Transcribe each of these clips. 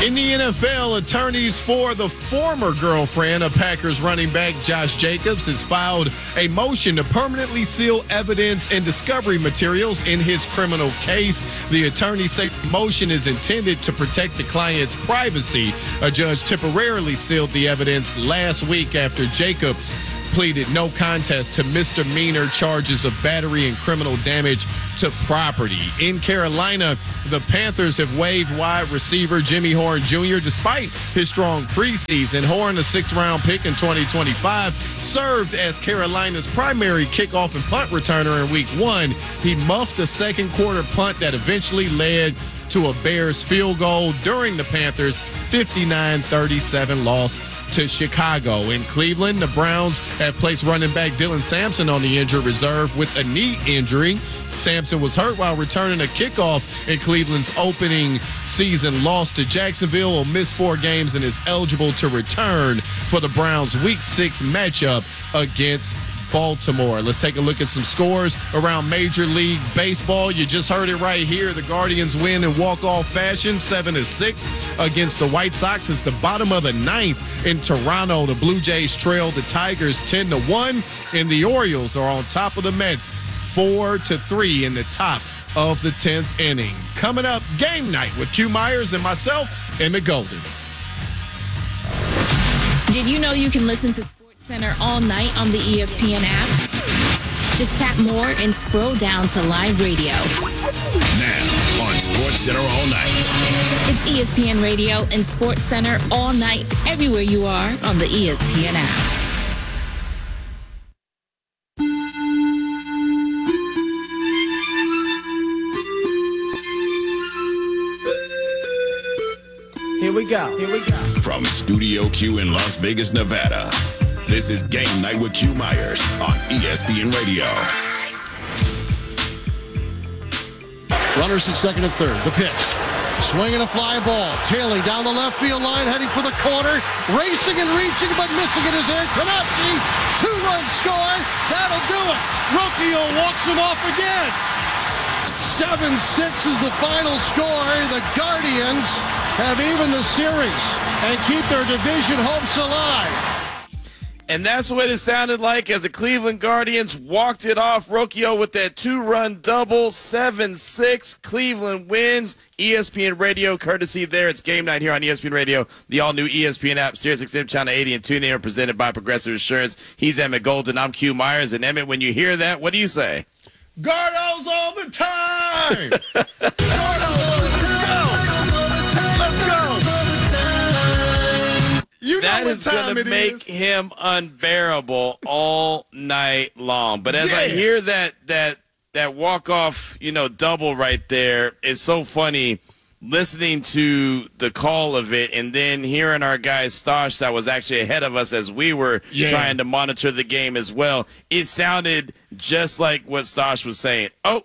In the NFL, attorneys for the former girlfriend of Packers running back Josh Jacobs has filed a motion to permanently seal evidence and discovery materials in his criminal case. The attorneys say the motion is intended to protect the client's privacy. A judge temporarily sealed the evidence last week after Jacobs pleaded no contest to misdemeanor charges of battery and criminal damage to property. In Carolina, the Panthers have waived wide receiver Jimmy Horn Jr. despite his strong preseason. Horn, a sixth-round pick in 2025, served as Carolina's primary kickoff and punt returner in Week 1. He muffed a second-quarter punt that eventually led to a Bears field goal during the Panthers' 59-37 loss to Chicago. In Cleveland, the Browns have placed running back Dylan Sampson on the injured reserve with a knee injury. Sampson was hurt while returning a kickoff in Cleveland's opening season loss to Jacksonville. Will miss 4 games and is eligible to return for the Browns' Week 6 matchup against Baltimore. Let's take a look at some scores around Major League Baseball. You just heard it right here. The Guardians win in walk-off fashion, 7-6 against the White Sox. It's the bottom of the 9th in Toronto. The Blue Jays trail the Tigers 10-1, and the Orioles are on top of the Mets 4-3 in the top of the 10th inning. Coming up, game night with Q Myers and myself, Emmett Golden. Did you know you can listen to Center all night on the ESPN app? Just tap more and scroll down to live radio. Now on SportsCenter all night. It's ESPN Radio and SportsCenter all night, everywhere you are on the ESPN app. Here we go. From Studio Q in Las Vegas, Nevada. This is Game Night with Q Myers on ESPN Radio. Runners at second and third. The pitch. Swinging a fly ball. Tailing down the left field line, heading for the corner. Racing and reaching, but missing it is Aaron Tanapchi. 2-run score. That'll do it. Rocchio walks him off again. 7-6 is the final score. The Guardians have evened the series and keep their division hopes alive. And that's what it sounded like as the Cleveland Guardians walked it off. Rocchio with that 2-run double, 7-6. Cleveland wins. ESPN Radio, courtesy there. It's game night here on ESPN Radio, the all-new ESPN app, SiriusXM Channel 80 and TuneIn, presented by Progressive Insurance. He's Emmett Golden. I'm Q Myers. And Emmett, when you hear that, what do you say? Gardos all the time! Gardos all the time! Let's go! You know that is going to make is. him unbearable all night long. But as I hear that walk-off, double right there, it's so funny listening to the call of it and then hearing our guy Stosh that was actually ahead of us as we were trying to monitor the game as well. It sounded just like what Stosh was saying. Oh.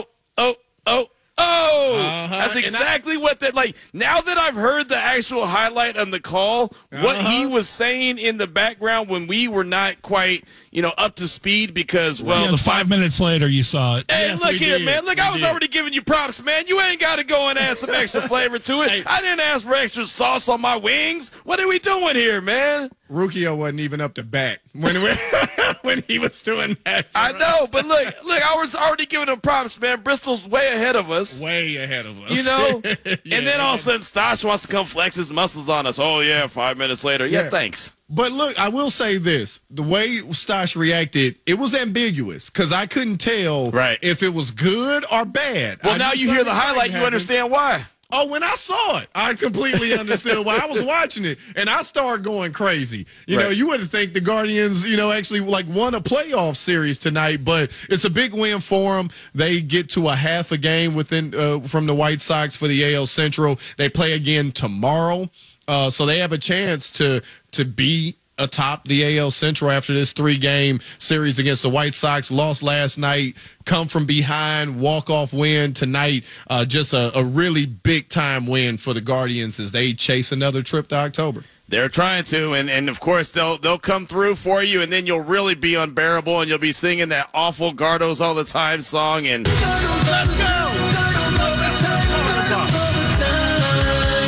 That's exactly what that, now that I've heard the actual highlight on the call, what he was saying in the background when we were not quite, up to speed because, the 5 minutes later you saw it. Hey, look here, man. Look, I was already giving you props, man. You ain't got to go and add some extra flavor to it. I didn't ask for extra sauce on my wings. What are we doing here, man? Rocchio wasn't even up to bat when he was doing that. I know, but look, I was already giving him props, man. Bristol's way ahead of us. Way ahead of us. And then all of a sudden, Stosh wants to come flex his muscles on us. Oh, yeah, 5 minutes later. Yeah, thanks. But look, I will say this. The way Stosh reacted, it was ambiguous because I couldn't tell if it was good or bad. Well, now you hear the highlight, you understand why. Oh, when I saw it, I completely understood why. I was watching it, and I started going crazy. You know, you wouldn't think the Guardians, actually won a playoff series tonight, but it's a big win for them. They get to a half a game from the White Sox for the AL Central. They play again tomorrow, so they have a chance to be atop the AL Central after this 3-game series against the White Sox. Lost last night, come from behind, walk-off win tonight. Just a really big-time win for the Guardians as they chase another trip to October. They're trying to, and of course, they'll come through for you, and then you'll really be unbearable, and you'll be singing that awful Gardos All the Time song. And let's go! It's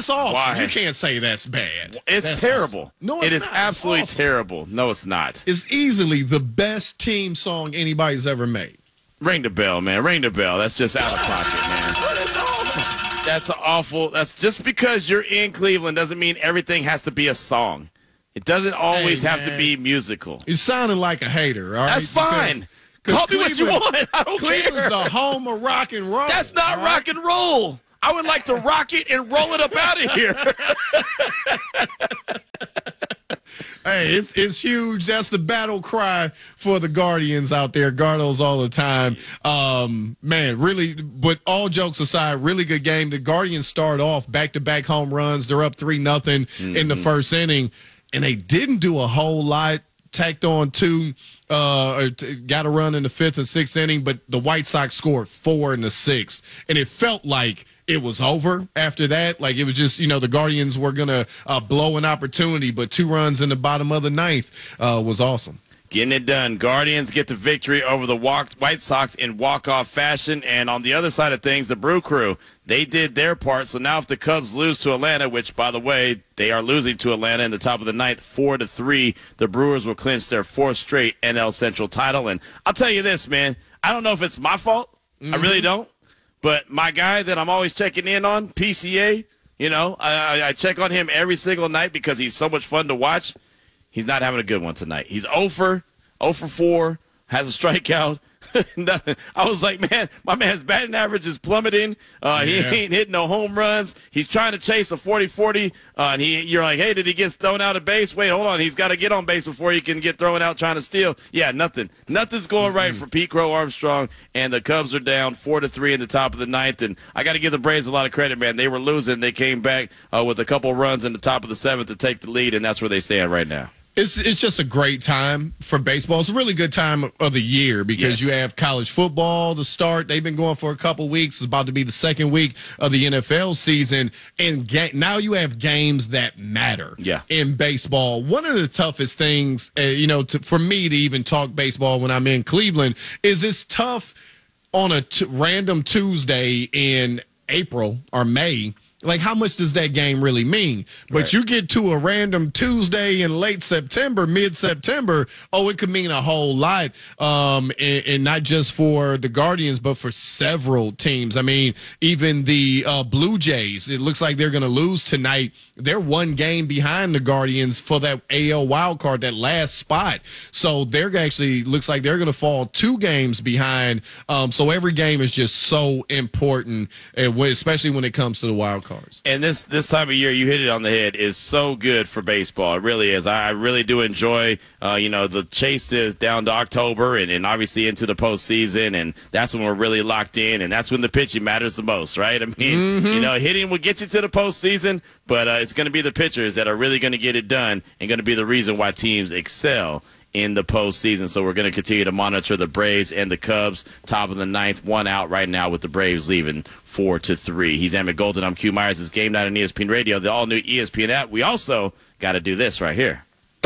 awesome. Why? You can't say that's bad. It's That's terrible. awesome. No, it it's is not. absolutely It's awesome. terrible. No, it's not. It's easily the best team song anybody's ever made. Ring the bell, man. Ring the bell. That's just out of pocket, man. But it's awesome. That's awful. That's just because you're in Cleveland doesn't mean everything has to be a song. It doesn't always have to man. be musical. You sounded like a hater, all right? That's fine. Call me what you want. I don't Cleveland's care. the home of rock and roll. That's not all rock and roll. I would like to rock it and roll it up out of here. Hey, it's huge. That's the battle cry for the Guardians out there. Gardos all the time. Man, really, but all jokes aside, really good game. The Guardians start off back-to-back home runs. They're up 3-0 in the first inning, and they didn't do a whole lot. Tacked on two, got a run in the fifth and sixth inning, but the White Sox scored 4 in the sixth, and it felt like it was over after that. Like it was just, the Guardians were going to blow an opportunity, but 2 runs in the bottom of the ninth was awesome. Getting it done. Guardians get the victory over the White Sox in walk-off fashion. And on the other side of things, the Brew Crew, they did their part. So now if the Cubs lose to Atlanta, which, by the way, they are losing to Atlanta in the top of the ninth, 4-3, the Brewers will clinch their 4th straight NL Central title. And I'll tell you this, man. I don't know if it's my fault. I really don't. But my guy that I'm always checking in on, PCA, I check on him every single night because he's so much fun to watch. He's not having a good one tonight. He's 0 for 4, has a strikeout. Nothing. I was like, man, my man's batting average is plummeting. He ain't hitting no home runs. He's trying to chase a 40-40, and you're like, hey, did he get thrown out of base? Wait, hold on. He's got to get on base before he can get thrown out trying to steal. Yeah, nothing. Nothing's going right for Pete Crow Armstrong, and the Cubs are down 4-3 in the top of the ninth. And I got to give the Braves a lot of credit, man. They were losing. They came back with a couple runs in the top of the 7th to take the lead, and that's where they stand right now. It's just a great time for baseball. It's a really good time of the year because you have college football to start. They've been going for a couple weeks. It's about to be the second week of the NFL season. And now you have games that matter in baseball. One of the toughest things, for me to even talk baseball when I'm in Cleveland is it's tough on a random Tuesday in April or May. Like, how much does that game really mean? But you get to a random Tuesday in late September, mid-September, it could mean a whole lot, and not just for the Guardians, but for several teams. I mean, even the Blue Jays, it looks like they're going to lose tonight. They're 1 game behind the Guardians for that AL wild card, that last spot. So they're actually, looks like they're going to fall 2 games behind. So every game is just so important, especially when it comes to the wild card. And this time of year, you hit it on the head, is so good for baseball. It really is. I really do enjoy, the chase is down to October and obviously into the postseason, and that's when we're really locked in, and that's when the pitching matters the most, right? I mean, hitting will get you to the postseason, but it's going to be the pitchers that are really going to get it done and going to be the reason why teams excel in the postseason. So we're going to continue to monitor the Braves and the Cubs. Top of the ninth, 1 out right now with the Braves leaving 4-3. He's Emmett Golden. I'm Q Myers. It's Game Night on ESPN Radio, the all-new ESPN app. We also got to do this right here.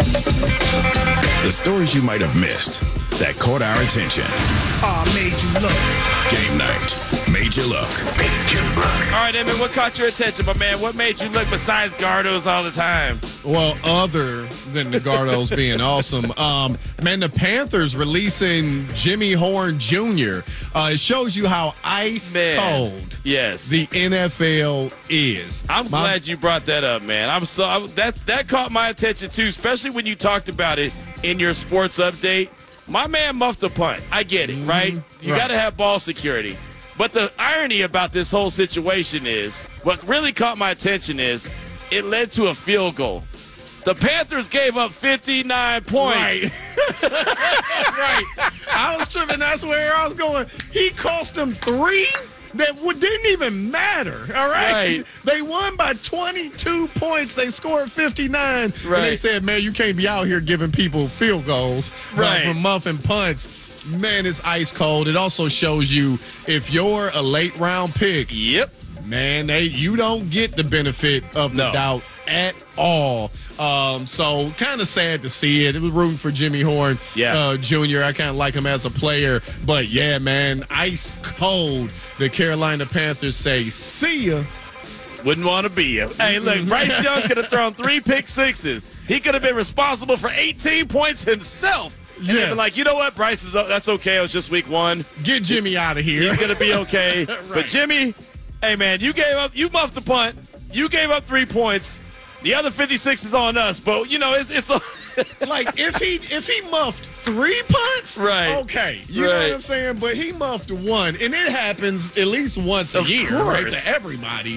The stories you might have missed that caught our attention. Made you look. Game Night made you look. All right, Emmett, what caught your attention, my man? What made you look besides Gardos all the time? Well, other than the Gardos being awesome, man, the Panthers releasing Jimmy Horn Jr. It shows you how ice cold the NFL is. I'm glad you brought that up, man. That caught my attention too, especially when you talked about it in your sports update. My man muffed a punt. I get it, right? You got to have ball security. But the irony about this whole situation is, what really caught my attention is, it led to a field goal. The Panthers gave up 59 points. Right. I was tripping. That's where I was going. He cost them 3 that didn't even matter. All right. They won by 22 points. They scored 59. And they said, man, you can't be out here giving people field goals from muffing punts. Man, it's ice cold. It also shows you if you're a late round pick. Man, you don't get the benefit of the doubt at all. So kind of sad to see it. It was rooting for Jimmy Horn Jr. I kind of like him as a player. But, yeah, man, ice cold. The Carolina Panthers say, see ya. Wouldn't want to be you. Hey, look, Bryce Young could have thrown 3 pick sixes. He could have been responsible for 18 points himself. And they'd be like, you know what, Bryce, that's okay. It was just week 1. Get Jimmy out of here. He's going to be okay. Right. But Jimmy, hey, man, you muffed the punt. You gave up 3 points. The other 56 is on us. But, it's like, if he muffed 3 punts, right? Okay, you know what I'm saying. But he muffed 1, and it happens at least once a year, right, to everybody.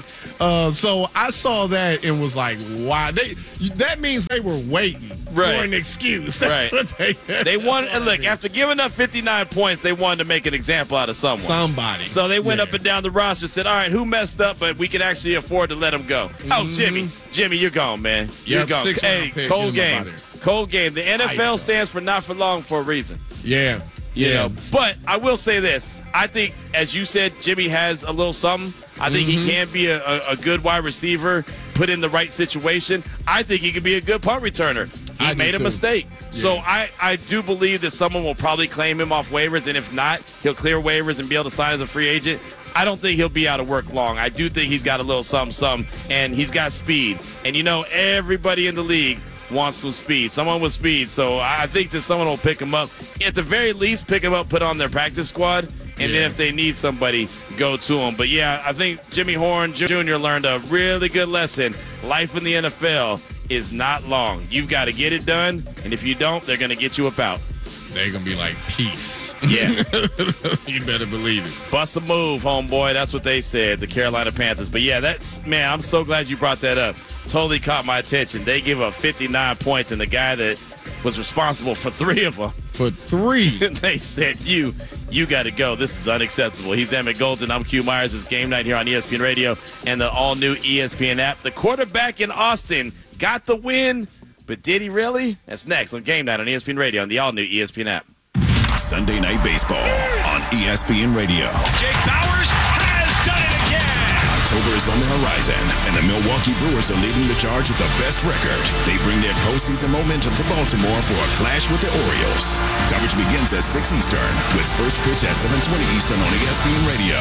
So I saw that and was like, wow, that means they were waiting for an excuse. That's what they wanted. And look, after giving up 59 points, they wanted to make an example out of somebody. So they went up and down the roster, said, all right, who messed up, but we can actually afford to let him go. Oh, Jimmy, you're gone, man. You're gone. Hey, cold game. Cold game. The NFL stands for not for long for a reason. Yeah. You know, but I will say this. I think, as you said, Jimmy has a little something. I think he can be a good wide receiver, put in the right situation. I think he could be a good punt returner. He made a mistake. Yeah. So I do believe that someone will probably claim him off waivers, and if not, he'll clear waivers and be able to sign as a free agent. I don't think he'll be out of work long. I do think he's got a little something, and he's got speed. And, everybody in the league wants some speed, someone with speed. So I think that someone will pick him up. At the very least, pick him up, put on their practice squad, and then if they need somebody, go to him. But, I think Jimmy Horn Jr. learned a really good lesson. Life in the NFL is not long. You've got to get it done, and if you don't, they're going to get you up out. They're going to be like, peace. Yeah. You better believe it. Bust a move, homeboy. That's what they said, the Carolina Panthers. But, I'm so glad you brought that up. Totally caught my attention. They give up 59 points, and the guy that was responsible for 3 of them. For 3. They said, you got to go. This is unacceptable. He's Emmett Golden. I'm Q Myers. It's Game Night here on ESPN Radio and the all-new ESPN app. The quarterback in Austin got the win, but did he really? That's next on Game Night on ESPN Radio and the all-new ESPN app. Sunday Night Baseball on ESPN Radio. Jake Bauers has done it again. October is on the horizon, and the Milwaukee Brewers are leading the charge with the best record. They bring their postseason momentum to Baltimore for a clash with the Orioles. Coverage begins at 6 Eastern with first pitch at 7:20 Eastern on ESPN Radio.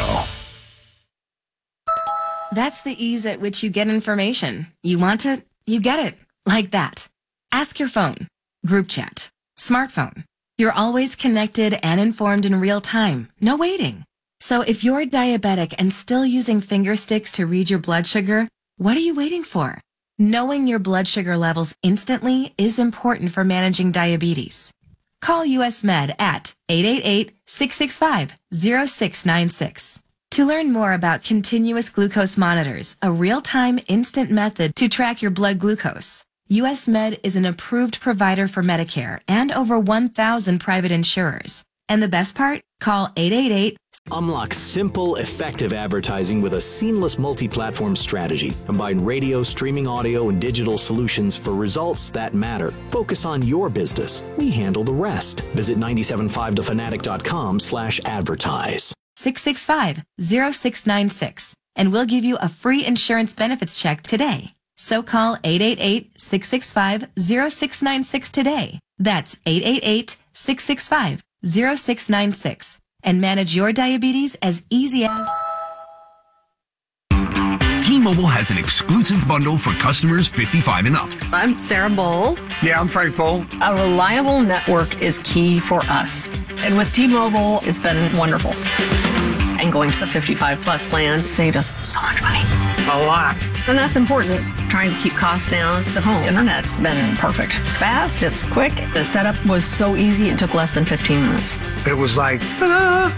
That's the ease at which you get information. You want it, you get it. Like that. Ask your phone. Group chat. Smartphone. You're always connected and informed in real time. No waiting. So if you're diabetic and still using finger sticks to read your blood sugar, what are you waiting for? Knowing your blood sugar levels instantly is important for managing diabetes. Call US Med at 888-665-0696. To learn more about continuous glucose monitors, a real-time instant method to track your blood glucose, US Med is an approved provider for Medicare and over 1,000 private insurers. And the best part? Call 888. Unlock simple, effective advertising with a seamless multi-platform strategy. Combine radio, streaming audio, and digital solutions for results that matter. Focus on your business. We handle the rest. Visit 975thefanatic.com/advertise. 665-0696, and we'll give you a free insurance benefits check today. So call 888-665-0696 today. That's 888-665-0696, and manage your diabetes as easy as... T-Mobile has an exclusive bundle for customers 55 and up. I'm Sarah Bowl. Yeah, I'm Frank Bowl. A reliable network is key for us. And with T-Mobile, it's been wonderful. And going to the 55 plus plan saved us so much money. A lot. And that's important. Trying to keep costs down. The home internet's been perfect. It's fast, it's quick. The setup was so easy, it took less than 15 minutes. It was like, ta-da!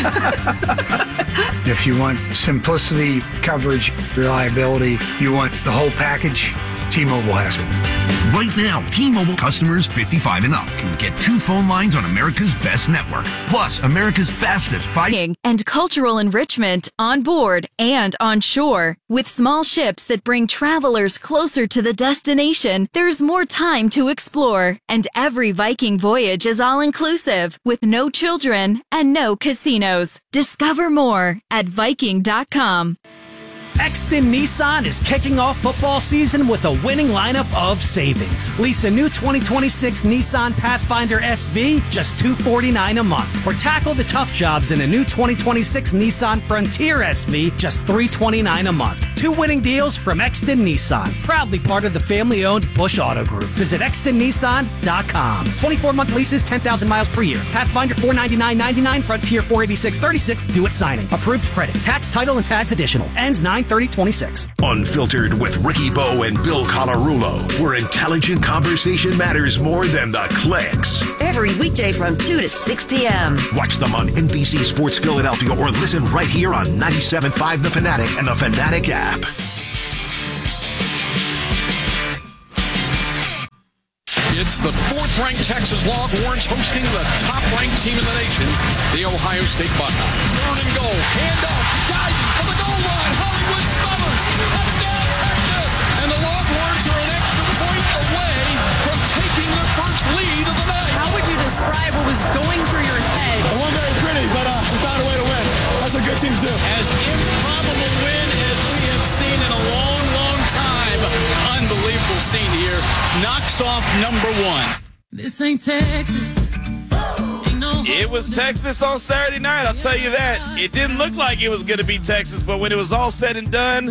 If you want simplicity, coverage, reliability, you want the whole package, T-Mobile has it. Right now, T-Mobile customers 55 and up can get 2 phone lines on America's best network, plus America's fastest 5G and cultural enrichment on board and on shore. With small ships that bring travelers closer to the destination, there's more time to explore. And every Viking voyage is all-inclusive, with no children and no casinos. Discover more at Viking.com. Exton Nissan is kicking off football season with a winning lineup of savings. Lease a new 2026 Nissan Pathfinder SV, just $249 a month. Or tackle the tough jobs in a new 2026 Nissan Frontier SV, just $329 a month. 2 winning deals from Exton Nissan, proudly part of the family-owned Bush Auto Group. Visit extonnissan.com. 24-month leases, 10,000 miles per year. Pathfinder $499.99, Frontier $486.36, due at signing. Approved credit. Tax, title, and tags additional. Ends 9/30/26. Unfiltered with Ricky Bo and Bill Colarulo, where intelligent conversation matters more than the clicks. Every weekday from 2 to 6 p.m. Watch them on NBC Sports Philadelphia or listen right here on 97.5 The Fanatic and the Fanatic app. It's the 4th-ranked Texas Longhorns hosting the top-ranked team in the nation, the Ohio State Buckeyes. 3rd and goal, handoff, diving for the goal line. Hollywood Smothers, touchdown Texas! And the Longhorns are an extra point away from taking their first lead of the night. How would you describe what was going through your head? It wasn't very pretty, but we found a way to win. That's what good teams do. As improbable win as we have seen in a long, long time. Unbelievable scene here. Knocks off number 1. This ain't Texas. It was Texas on Saturday night, I'll tell you that. It didn't look like it was going to be Texas, but when it was all said and done,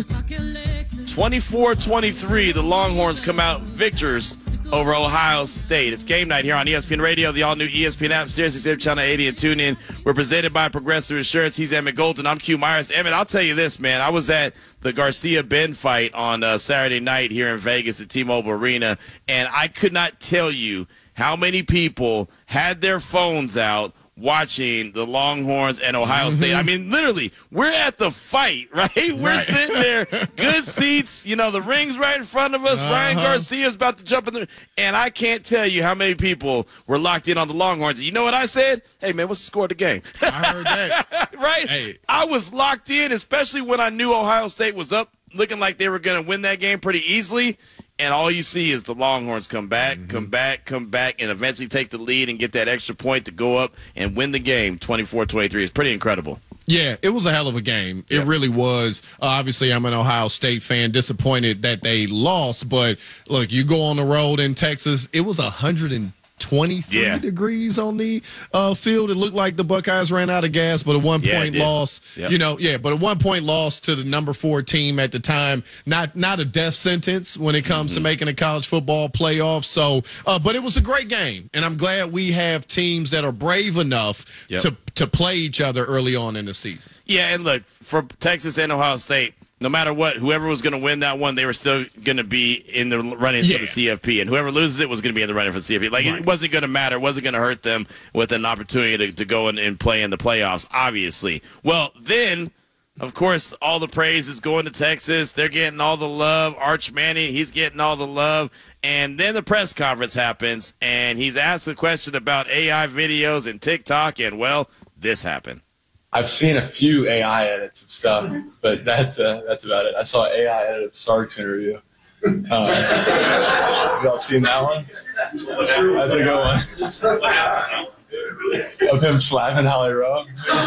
24-23, the Longhorns come out victors over Ohio State. It's game night here on ESPN Radio, the all-new ESPN app, SiriusXM Channel 80, and TuneIn. We're presented by Progressive Insurance. He's Emmett Golden. I'm Q Myers. Emmett, I'll tell you this, man. I was at the Garcia-Ben fight on Saturday night here in Vegas at T-Mobile Arena, and I could not tell you how many people had their phones out watching the Longhorns and Ohio State. I mean, literally, we're at the fight, right? We're sitting there, good seats, the ring's right in front of us. Ryan Garcia's about to jump in there. And I can't tell you how many people were locked in on the Longhorns. You know what I said? Hey, man, what's the score of the game? I heard that. Right? Hey. I was locked in, especially when I knew Ohio State was up, looking like they were going to win that game pretty easily. And all you see is the Longhorns come back, and eventually take the lead and get that extra point to go up and win the game 24-23. It's pretty incredible. Yeah, it was a hell of a game. It really was. Obviously, I'm an Ohio State fan, disappointed that they lost. But, look, you go on the road in Texas, it was 123 degrees on the field. It looked like the Buckeyes ran out of gas, but a one-point loss. Yep. But a one-point loss to the number 4 team at the time. Not a death sentence when it comes to making a college football playoff. So, but it was a great game, and I'm glad we have teams that are brave enough to play each other early on in the season. Yeah, and look, for Texas and Ohio State, no matter what, whoever was going to win that one, they were still going to be in the running for the CFP. And whoever loses it was going to be in the running for the CFP. It wasn't going to matter. It wasn't going to hurt them with an opportunity to go in and play in the playoffs, obviously. Well, then, of course, all the praise is going to Texas. They're getting all the love. Arch Manning, he's getting all the love. And then the press conference happens, and he's asked a question about AI videos and TikTok, and, well, this happened. I've seen a few AI edits of stuff, but that's about it. I saw an AI edit of Sark's interview. Y'all seen that one? That's a good one. Of him slapping Holly Rowe.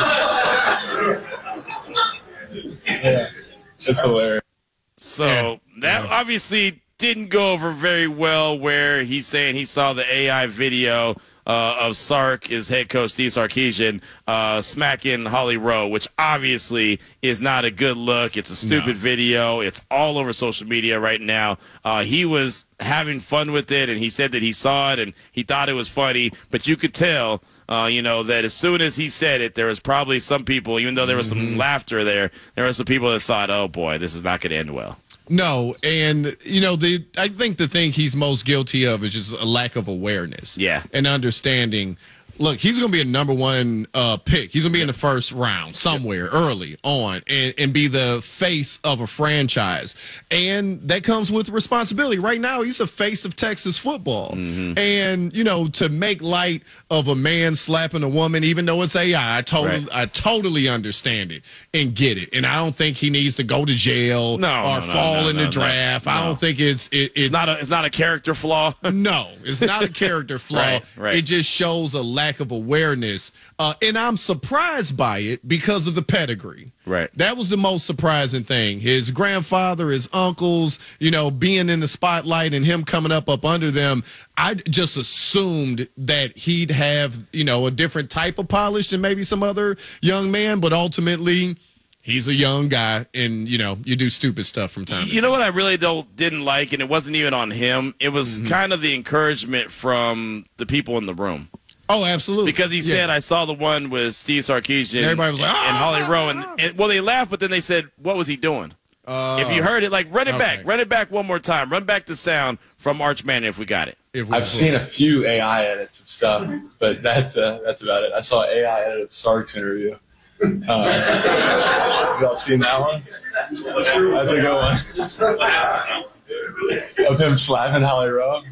Yeah, it's hilarious. So that obviously didn't go over very well, where he's saying he saw the AI video of Sark, his head coach, Steve Sarkisian, smacking Holly Rowe, which obviously is not a good look. It's a stupid video. It's all over social media right now. He was having fun with it, and he said that he saw it, and he thought it was funny, but you could tell that as soon as he said it, there was probably some people, even though there was some laughter there were some people that thought, oh, boy, this is not going to end well. No, and, I think the thing he's most guilty of is just a lack of awareness. Yeah. And understanding. Look, he's going to be a number 1 pick. He's going to be in the first round somewhere early on and be the face of a franchise. And that comes with responsibility. Right now, he's the face of Texas football. And, to make light of a man slapping a woman, even though it's AI, I totally understand it and get it. And I don't think he needs to go to jail or fall in the draft. I don't think it's not a character flaw. No, it's not a character flaw. Right. It just shows a lack lack of awareness. And I'm surprised by it because of the pedigree. Right. That was the most surprising thing. His grandfather, his uncles, being in the spotlight and him coming up under them. I just assumed that he'd have, a different type of polish than maybe some other young man, but ultimately he's a young guy, and, you do stupid stuff from time to time. You know what I really didn't like, and it wasn't even on him? It was kind of the encouragement from the people in the room. Oh, absolutely. Because he said, I saw the one with Steve Sarkisian Everybody was like, and Holly Rowe. And well, they laughed, but then they said, what was he doing? If you heard it, run it back. Run it back one more time. Run back the sound from Arch Manning if we got it. I've seen a few AI edits of stuff, but that's about it. I saw an AI edit of Sark's interview. Y'all seen that one? That's a good one. Of him slapping Holly Rowe.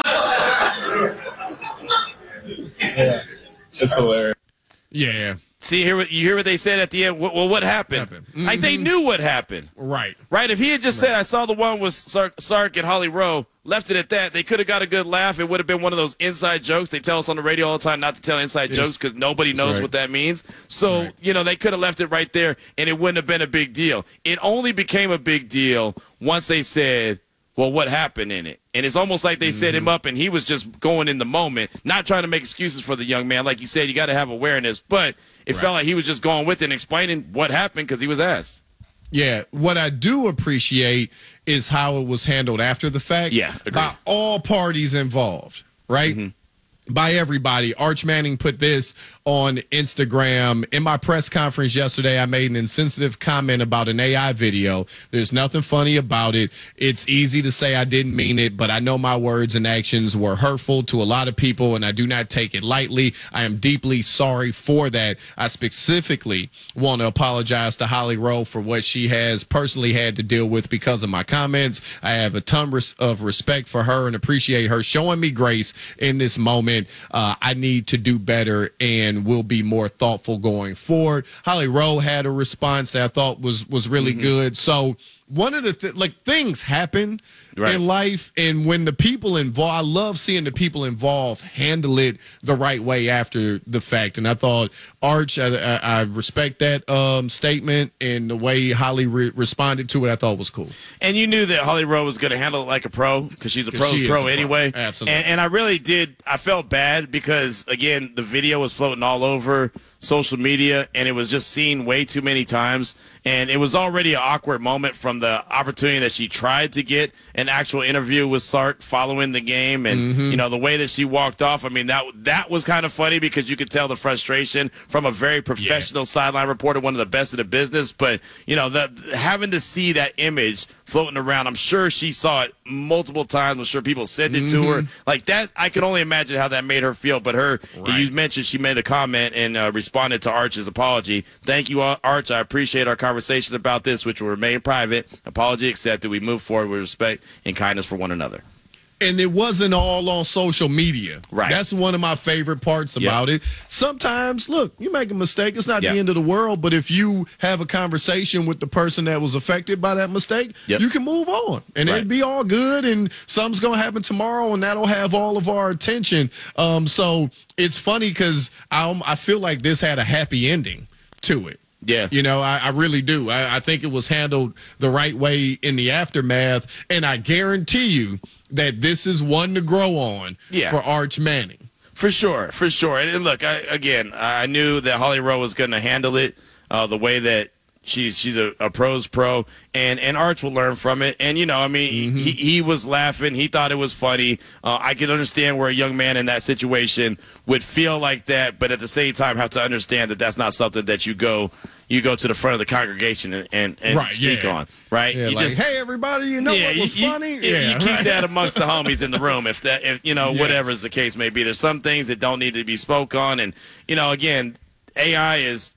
Yeah, it's hilarious. Yeah. See, you hear what they said at the end? Well, what happened? Like, they knew what happened. Right. Right? If he had just said, I saw the one with Sark and Holly Rowe, left it at that, they could have got a good laugh. It would have been one of those inside jokes. They tell us on the radio all the time not to tell inside jokes because nobody knows what that means. So, they could have left it right there, and it wouldn't have been a big deal. It only became a big deal once they said, well, what happened in it? And it's almost like they set him up, and he was just going in the moment, not trying to make excuses for the young man. Like you said, you got to have awareness. But it felt like he was just going with it and explaining what happened because he was asked. Yeah, what I do appreciate is how it was handled after the fact. Yeah, agreed. By all parties involved, right? By everybody. Arch Manning put this on Instagram. In my press conference yesterday, I made an insensitive comment about an AI video. There's nothing funny about it. It's easy to say I didn't mean it, but I know my words and actions were hurtful to a lot of people, and I do not take it lightly. I am deeply sorry for that. I specifically want to apologize to Holly Rowe for what she has personally had to deal with because of my comments. I have a ton of respect for her and appreciate her showing me grace in this moment. I need to do better and will be more thoughtful going forward. Holly Rowe had a response that I thought was really good. So one of the things happen in life, and when the people involved, I love seeing the people involved handle it the right way after the fact. And I thought Arch, I respect that statement, and the way Holly responded to it, I thought was cool. And you knew that Holly Rowe was going to handle it like a pro because she's a pro's pro anyway. Absolutely. And I really did. I felt bad because, again, the video was floating all over social media, and it was just seen way too many times. And it was already an awkward moment from the opportunity that she tried to get an actual interview with Sark following the game. And, the way that she walked off, I mean, that was kind of funny because you could tell the frustration from a very professional sideline reporter, one of the best in the business. But, having to see that image floating around, I'm sure she saw it multiple times. I'm sure people sent it to her. Like that, I can only imagine how that made her feel. But you mentioned she made a comment and responded to Arch's apology. Thank you, Arch. I appreciate our conversation about this, which will remain private. Apology accepted. We move forward with respect and kindness for one another. And it wasn't all on social media. Right. That's one of my favorite parts about it. Sometimes, look, you make a mistake. It's not the end of the world. But if you have a conversation with the person that was affected by that mistake, you can move on. And it'd be all good. And something's going to happen tomorrow, and that'll have all of our attention. So it's funny because I feel like this had a happy ending to it. Yeah. I really do. I think it was handled the right way in the aftermath. And I guarantee you that this is one to grow on for Arch Manning. For sure. And look, I knew that Holly Rowe was going to handle it the way that she's a pro's pro, and Arch will learn from it. And, he was laughing. He thought it was funny. I can understand where a young man in that situation would feel like that, but at the same time have to understand that that's not something that you go to the front of the congregation and speak on, right? Yeah, you hey, everybody, what was funny? You keep that amongst the homies in the room if whatever's the case may be. There's some things that don't need to be spoke on. And, again, AI is,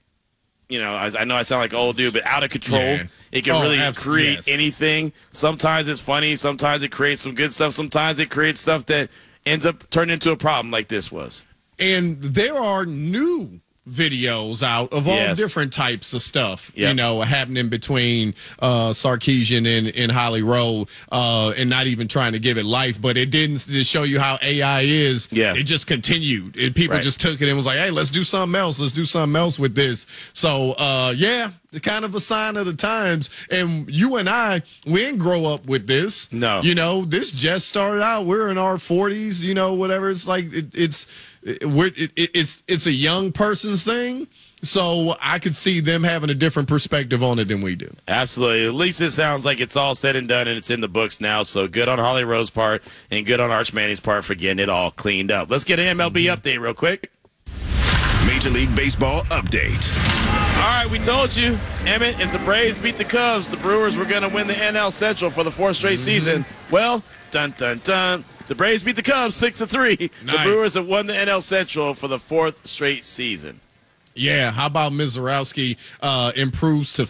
I know I sound like an old dude, but out of control. Yeah. It can really create anything. Sometimes it's funny. Sometimes it creates some good stuff. Sometimes it creates stuff that ends up turning into a problem like this was. And there are new videos out of all different types of stuff, happening between Sarkisian and Holly Rowe, and not even trying to give it life, but it didn't just show you how AI is. Yeah. It just continued. And people just took it and was like, hey, let's do something else. Let's do something else with this. So, kind of a sign of the times. And you and I, we didn't grow up with this. No. This just started out. We're in our 40s, whatever. It's like, it's a young person's thing, so I could see them having a different perspective on it than we do. Absolutely. At least it sounds like it's all said and done and it's in the books now, so good on Holly Rowe's part and good on Arch Manning's part for getting it all cleaned up. Let's get an MLB update real quick. Major League Baseball update. All right, we told you, Emmett, if the Braves beat the Cubs, the Brewers were going to win the NL Central for the 4th straight season. Well, dun, dun, dun. The Braves beat the Cubs 6-3. Nice. The Brewers have won the NL Central for the 4th straight season. Yeah, how about Mizorowski improves to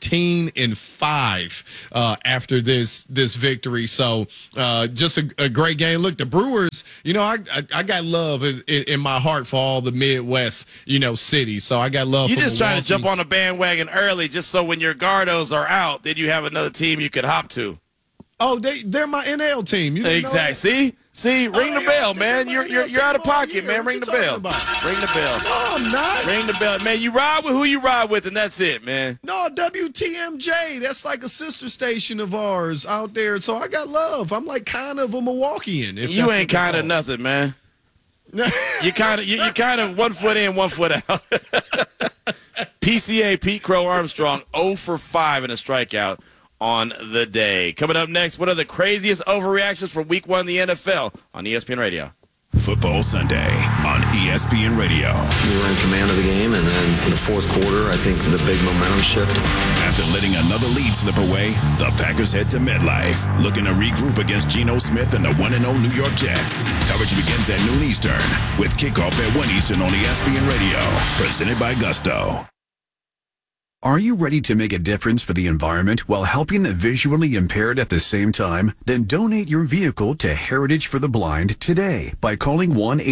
15-5 after this victory? So just a great game. Look, the Brewers, I got love in my heart for all the Midwest, cities. So I got love. You for just trying to jump on a bandwagon early, just so when your Gardos are out, then you have another team you could hop to. Oh, they're my NL team. You exactly. See, ring the bell, man. You're out of pocket, man. Ring the bell. Ring the bell. No, I'm not. Ring the bell, man. You ride with who you ride with, and that's it, man. No, WTMJ. That's like a sister station of ours out there. So I got love. I'm like kind of a Milwaukeean. You ain't kind of nothing, man. you kind of 1 foot in, 1 foot out. PCA Pete Crow Armstrong 0 for 5 in a strikeout on the day. Coming up next, what are the craziest overreactions for Week 1 in the NFL on ESPN Radio? Football Sunday on ESPN Radio. We were in command of the game, and then in the fourth quarter, I think the big momentum shift. After letting another lead slip away, the Packers head to MetLife, looking to regroup against Geno Smith and the 1-0 New York Jets. Coverage begins at noon Eastern, with kickoff at 1 Eastern on ESPN Radio, presented by Gusto. Are you ready to make a difference for the environment while helping the visually impaired at the same time? Then donate your vehicle to Heritage for the Blind today by calling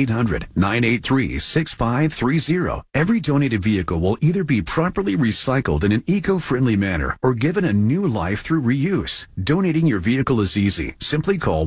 1-800-983-6530. Every donated vehicle will either be properly recycled in an eco-friendly manner or given a new life through reuse. Donating your vehicle is easy. Simply call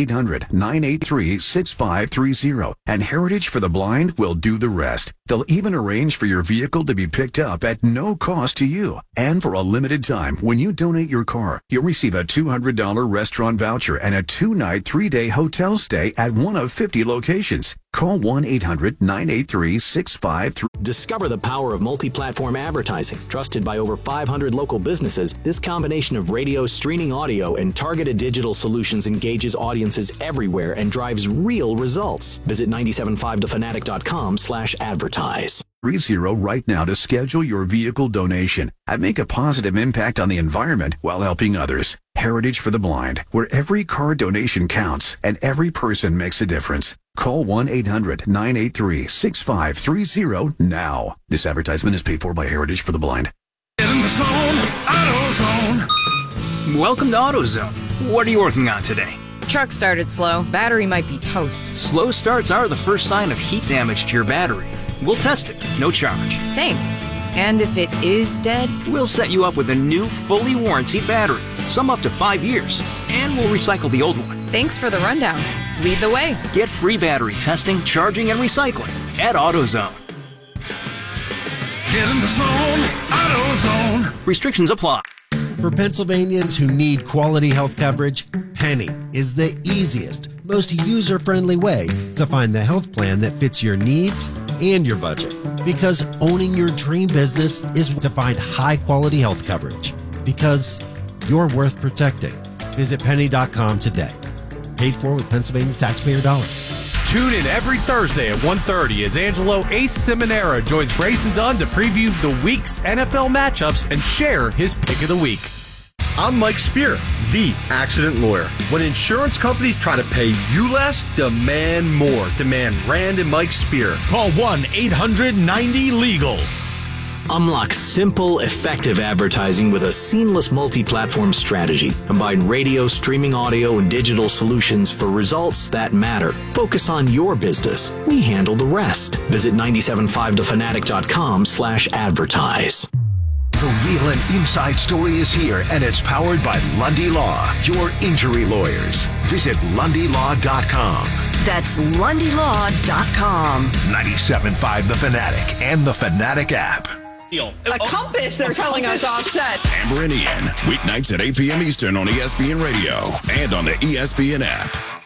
1-800-983-6530 and Heritage for the Blind will do the rest. They'll even arrange for your vehicle to be picked up at no cost to you. And for a limited time, when you donate your car, you'll receive a $200 restaurant voucher and a 2-night, 3-day hotel stay at one of 50 locations. Call 1-800-983-6530. Discover the power of multi-platform advertising. Trusted by over 500 local businesses, this combination of radio, streaming audio, and targeted digital solutions engages audiences everywhere and drives real results. Visit 975thefanatic.com/advertise. 30 right now to schedule your vehicle donation and make a positive impact on the environment while helping others. Heritage for the Blind, where every car donation counts and every person makes a difference. Call 1-800-983-6530 now. This advertisement is paid for by Heritage for the Blind. In the zone, AutoZone. Welcome to AutoZone. What are you working on today? Truck started slow. Battery might be toast. Slow starts are the first sign of heat damage to your battery. We'll test it, no charge. Thanks. And if it is dead? We'll set you up with a new, fully warranted battery, some up to 5 years, and we'll recycle the old one. Thanks for the rundown. Lead the way. Get free battery testing, charging, and recycling at AutoZone. Get in the zone, AutoZone. Restrictions apply. For Pennsylvanians who need quality health coverage, Penny is the easiest, most user-friendly way to find the health plan that fits your needs and your budget. Because owning your dream business is to find high-quality health coverage. Because you're worth protecting. Visit penny.com today. Paid for with Pennsylvania taxpayer dollars. Tune in every Thursday at 1:30 as Angelo Ace Seminara joins Brayson Dunn to preview the week's NFL matchups and share his pick of the week. I'm Mike Spear, the accident lawyer. When insurance companies try to pay you less, demand more. Demand Rand and Mike Spear. Call 1-800-90-LEGAL. Unlock simple, effective advertising with a seamless multi-platform strategy. Combine radio, streaming audio, and digital solutions for results that matter. Focus on your business. We handle the rest. Visit 975thefanatic.com/advertise. The real and inside story is here, and it's powered by Lundy Law, your injury lawyers. Visit LundyLaw.com. That's LundyLaw.com. 97.5 The Fanatic and the Fanatic app. A compass, they're telling us offset. Amber and Ian, weeknights at 8 p.m. Eastern on ESPN Radio and on the ESPN app.